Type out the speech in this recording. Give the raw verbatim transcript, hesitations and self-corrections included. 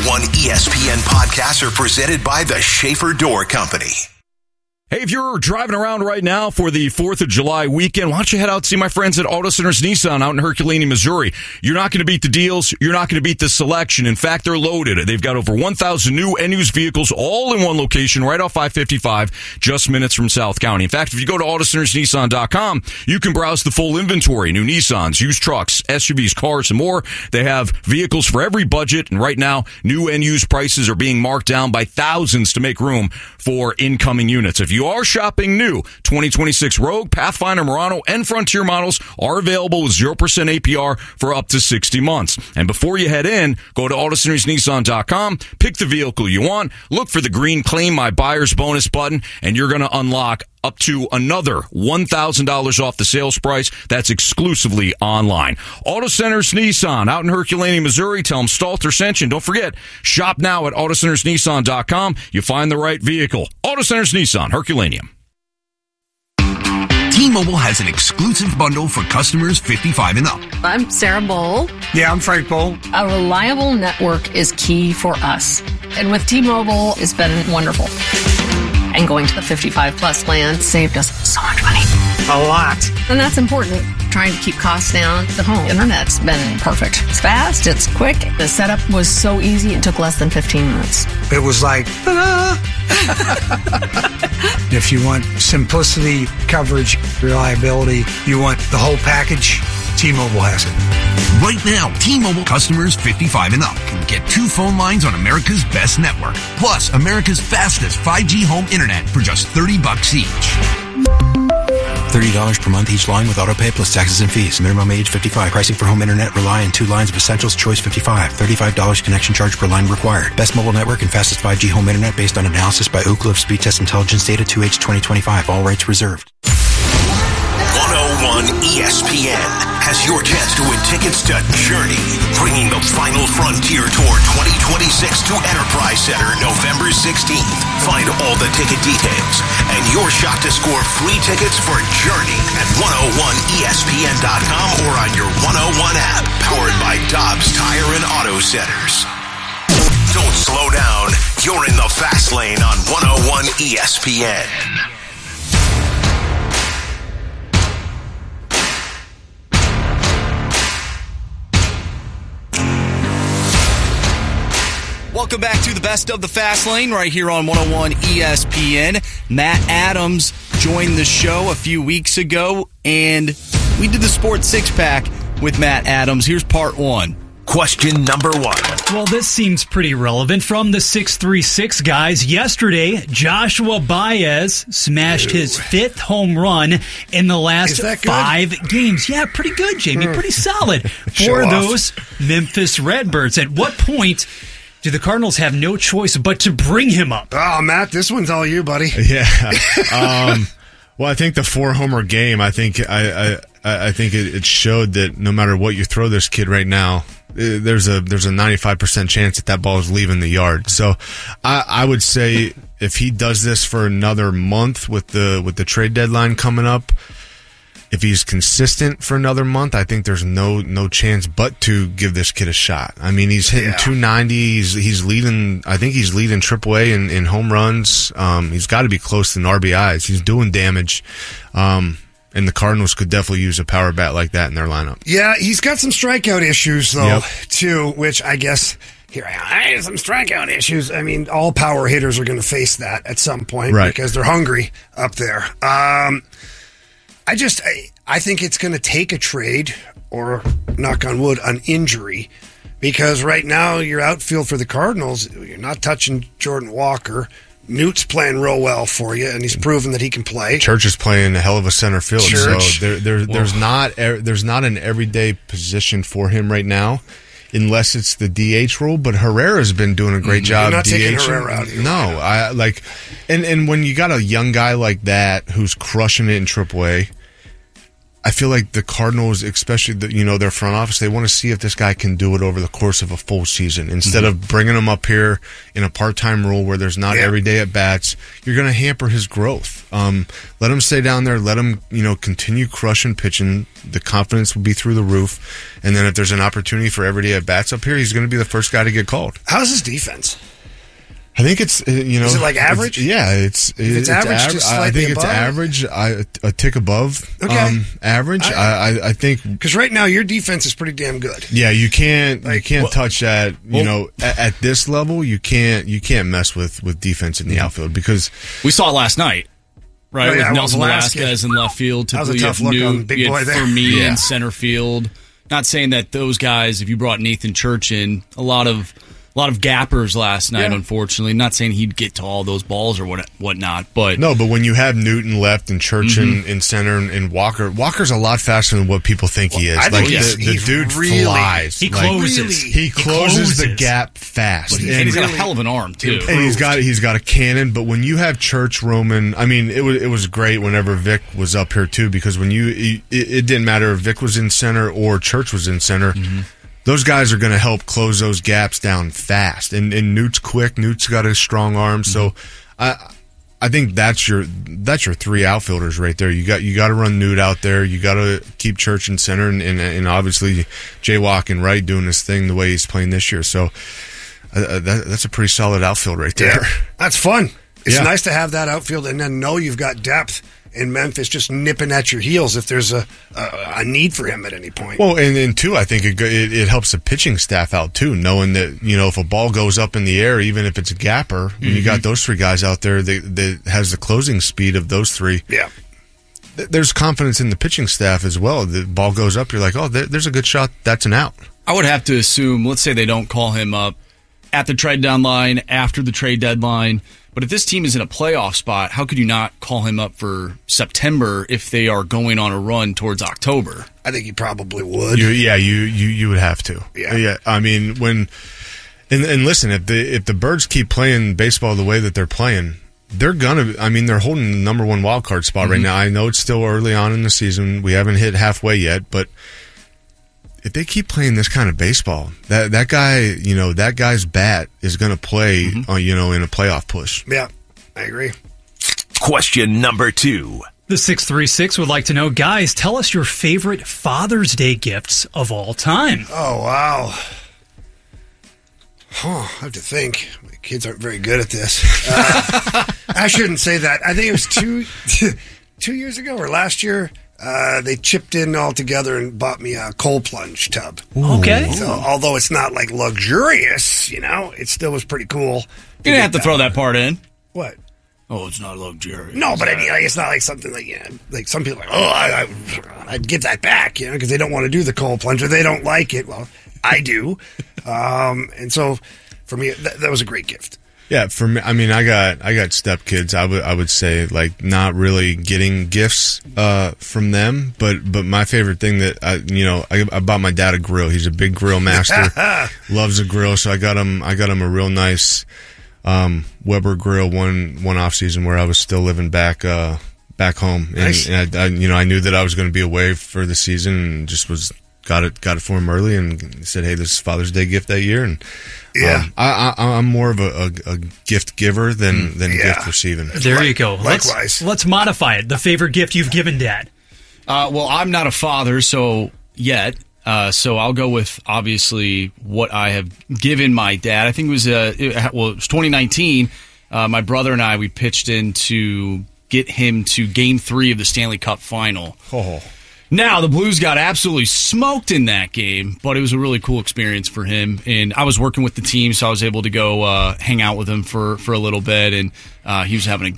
one E S P N podcasts are presented by the Schaefer Door Company. Hey, if you're driving around right now for the fourth of July weekend, why don't you head out and see my friends at Auto Centers Nissan out in Herculaneum, Missouri. You're not going to beat the deals. You're not going to beat the selection. In fact, they're loaded. They've got over one thousand new and used vehicles all in one location right off I fifty-five, just minutes from South County. In fact, if you go to Auto Centers Nissan dot com, you can browse the full inventory, new Nissans, used trucks, S U Vs, cars, and more. They have vehicles for every budget, and right now, new and used prices are being marked down by thousands to make room for incoming units. If you You are shopping new, twenty twenty-six Rogue, Pathfinder, Murano, and Frontier models are available with zero percent A P R for up to sixty months. And before you head in, go to Auto Centers Nissan dot com, pick the vehicle you want, look for the green Claim My Buyer's Bonus button, and you're going to unlock up to another one thousand dollars off the sales price. That's exclusively online. Auto Centers Nissan out in Herculaneum, Missouri. Tell them Stalter sent you. And don't forget, shop now at Auto Centers Nissan dot com. You find the right vehicle. Auto Centers Nissan, Herculaneum. T-Mobile has an exclusive bundle for customers fifty-five and up. I'm Sarah Bowl. Yeah, I'm Frank Bowl. A reliable network is key for us. And with T-Mobile, it's been wonderful. And going to the fifty-five plus plan saved us so much money. A lot. And that's important. Trying to keep costs down. The home internet's been perfect. It's fast. It's quick. The setup was so easy. It took less than fifteen minutes. It was like, ta-da! If you want simplicity, coverage, reliability, you want the whole package, T-Mobile has it. Right now, T-Mobile customers fifty-five and up can get two phone lines on America's best network, plus America's fastest five G home internet for just thirty bucks each. thirty dollars per month each line with autopay plus taxes and fees. Minimum age fifty-five. Pricing for home internet rely on two lines of Essentials Choice fifty-five. thirty-five dollars connection charge per line required. Best mobile network and fastest five G home internet based on analysis by Ookla of Speed Test Intelligence data two H twenty twenty-five. All rights reserved. one oh one E S P N has your chance to win tickets to Journey, bringing the final frontier tour twenty twenty-six to Enterprise Center November sixteenth. Find all the ticket details and your shot to score free tickets for Journey at one oh one E S P N dot com or on your one oh one app, powered by Dobbs Tire and Auto Centers. Don't slow down. You're in the fast lane on one oh one E S P N. Welcome back to the Best of the Fast Lane right here on one oh one E S P N. Matt Adams joined the show a few weeks ago, and we did the Sports Six-Pack with Matt Adams. Here's part one. Question number one. Well, this seems pretty relevant. From the six three six guys, yesterday, Joshua Baez smashed his fifth home run in the last five games. Yeah, pretty good, Jamie. Pretty solid for those Memphis Redbirds. At what point do the Cardinals have no choice but to bring him up? Oh, Matt, this one's all you, buddy. Yeah. Um, well, I think the four-homer game, I think I I, I think it, it showed that no matter what you throw this kid right now, there's a there's a ninety-five percent chance that that ball is leaving the yard. So I, I would say if he does this for another month with the with the trade deadline coming up, if he's consistent for another month, I think there's no no chance but to give this kid a shot. I mean, he's hitting yeah. two ninety. He's, he's leading. I think he's leading triple A in, in home runs. Um, he's got to be close to R B Is. He's doing damage. Um, and the Cardinals could definitely use a power bat like that in their lineup. Yeah, he's got some strikeout issues, though, yep. too, which I guess, here I am, I have some strikeout issues. I mean, all power hitters are going to face that at some point right. because they're hungry up there. Um, I just, I, I think it's going to take a trade or, knock on wood, an injury, because right now your outfield for the Cardinals, you're not touching Jordan Walker. Newt's playing real well for you, and he's proven that he can play. Church is playing a hell of a center field, Church. so there, there, there's not there's not an everyday position for him right now, unless it's the D H role. But Herrera's been doing a great job. You're not DHing. taking Herrera out of your No, lineup. I like, and and when you got a young guy like that who's crushing it in triple A, I feel like the Cardinals, especially the, you know, their front office, they want to see if this guy can do it over the course of a full season. Instead mm-hmm. of bringing him up here in a part-time role where there's not yeah. every day at bats, you're going to hamper his growth. Um, let him stay down there. Let him, you know, continue crushing pitching. The confidence will be through the roof. And then if there's an opportunity for everyday at bats up here, he's going to be the first guy to get called. How's his defense? I think it's, you know. Is it like average? It's, yeah, it's. If it's, it's average, av- just I think above? it's average, I, a tick above Okay. um, average. I, I, I think. Because right now, your defense is pretty damn good. Yeah, you can't you Like, can't well- touch that. You well- know, at, at this level, you can't you can't mess with, with defense in the outfield because We saw it last night, right? Oh, yeah, With well, Nelson Velasquez. Velasquez in left field. That was a Typically, tough you have look on Newt, big you had boy there. Fermi Yeah. in center field. Not saying that those guys, if you brought Nathan Church in, a lot of a lot of gappers last night, Yeah. unfortunately. Not saying he'd get to all those balls or what whatnot, but no, but when you have Newton left and Church Mm-hmm. in, in center and, and Walker, Walker's a lot faster than what people think he is. I think like he's- the, the he's dude really- flies. He Like, closes. really- He closes the closes. gap fast. and And- he's got a really hell of an arm too. And he's got he's got a cannon, but when you have Church, Roman, I mean, it was it was great whenever Vic was up here too, because when you it, it didn't matter if Vic was in center or Church was in center. Mm-hmm. Those guys are going to help close those gaps down fast, and and Newt's quick. Newt's got a strong arm, so I I think that's your that's your three outfielders right there. You got you got to run Newt out there. You got to keep Church in center, and and, and obviously Jaywalk and Wright doing his thing the way he's playing this year. So uh, that, that's a pretty solid outfield right there. Yeah, that's fun. It's Yeah. nice to have that outfield and then know you've got depth in Memphis just nipping at your heels if there's a a, a need for him at any point. Well, and then too, I think it, go- it it helps the pitching staff out too, knowing that you know if a ball goes up in the air, even if it's a gapper, when you got those three guys out there that, that has the closing speed of those three, yeah. th- there's confidence in the pitching staff as well. The ball goes up, you're like, oh, there, there's a good shot, that's an out. I would have to assume, let's say they don't call him up at the trade deadline, after the trade deadline. But if this team is in a playoff spot, how could you not call him up for September if they are going on a run towards October? I think he probably would. You, yeah, you, you you would have to. Yeah. yeah. I mean, when and and listen, if the if the Birds keep playing baseball the way that they're playing, they're gonna. I mean, they're holding the number one wild card spot Mm-hmm. right now. I know it's still early on in the season. We haven't hit halfway yet, but if they keep playing this kind of baseball, that that guy, you know, that guy's bat is going to play, Mm-hmm. uh, you know, in a playoff push. Yeah, I agree. Question number two. The six three six would like to know, guys, tell us your favorite Father's Day gifts of all time. Oh, wow. Huh, I have to think. My kids aren't very good at this. Uh, I shouldn't say that. I think it was two two years ago or last year. Uh, they chipped in all together and bought me a cold plunge tub. Okay. So, although it's not like luxurious, you know, it still was pretty cool. You're going to have to throw that part in. What? Oh, it's not luxurious. No, but I mean, like, it's not like something like, you know, like some people are like, oh, I, I, I'd give that back, you know, because they don't want to do the cold plunge or they don't like it. Well, I do. um, and so for me, that, that was a great gift. Yeah, for me, I mean, I got I got stepkids. I would I would say like not really getting gifts uh, from them, but but my favorite thing that I you know I, I bought my dad a grill. He's a big grill master, loves a grill. So I got him I got him a real nice um, Weber grill one one off season where I was still living back uh, back home, and, Nice. and I, I you know I knew that I was going to be away for the season, and just was got it got it for him early, and said, hey, this is Father's Day gift that year, and. Yeah. Um, I, I, I'm more of a, a, a gift giver than, than Yeah. gift receiving. There you go. Likewise. Let's, let's modify it. The favorite gift you've given Dad. Uh, well, I'm not a father, so yet. Uh, so I'll go with obviously what I have given my dad. I think it was uh, it, well, it was twenty nineteen. Uh, my brother and I we pitched in to get him to Game Three of the Stanley Cup Final. Oh. Now, the Blues got absolutely smoked in that game, but it was a really cool experience for him. And I was working with the team, so I was able to go uh, hang out with him for, for a little bit, and uh, he was having